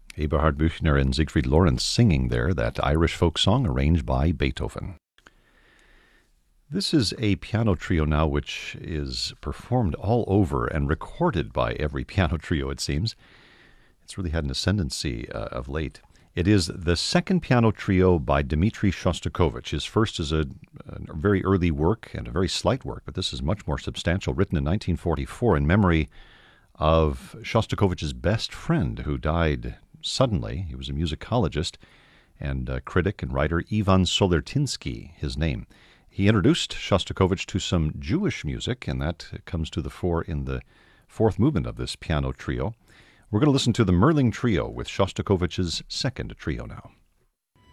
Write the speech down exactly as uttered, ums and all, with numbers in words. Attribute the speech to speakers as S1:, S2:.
S1: Eberhard Büchner and Siegfried Lorenz singing there that Irish folk song arranged by Beethoven. This is a piano trio now which is performed all over and recorded by every piano trio, it seems. It's really had an ascendancy uh, of late. It is the second piano trio by Dmitri Shostakovich. His first is a, a very early work and a very slight work, but this is much more substantial, written in nineteen forty-four in memory of Shostakovich's best friend who died suddenly. He was a musicologist and a critic and writer, Ivan Solertinsky, his name. He introduced Shostakovich to some Jewish music, and that comes to the fore in the fourth movement of this piano trio. We're going to listen to the Merling Trio with Shostakovich's second trio now.